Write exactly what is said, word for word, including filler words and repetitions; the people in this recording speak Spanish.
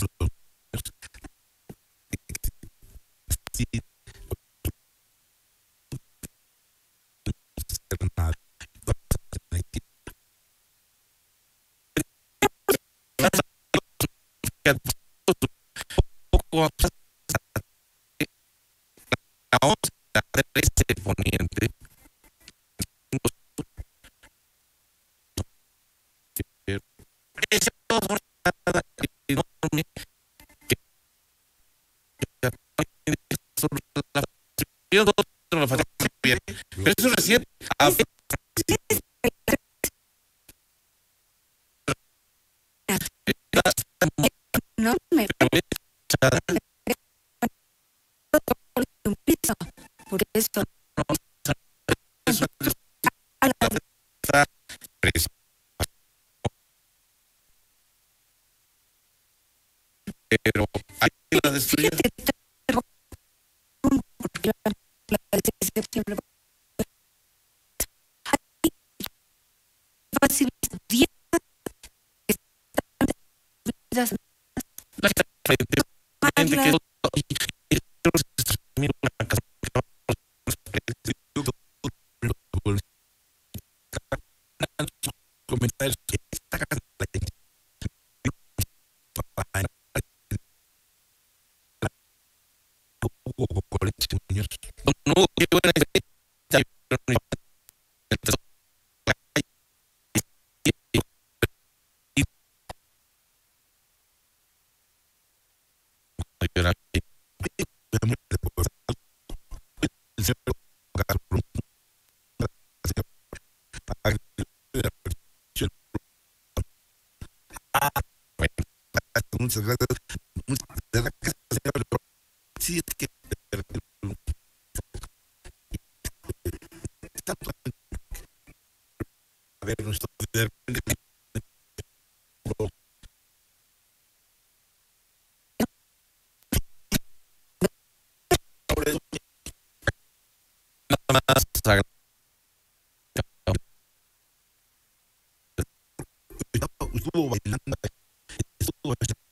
Sí, nada. Poco vamos a hacer este poniente. Enorme que la factura bien. Pero eso recién No me un piso. Por eso. pero ahí la destruye. Fíjate, porque la del seis de septiembre fácil diez vidas La gente que una casa comentarios que esta casa no, qué buena idea. Muchas gracias. Muchas gracias. Sí, es que a ver, nuestro nada más estuvo bailando, estuvo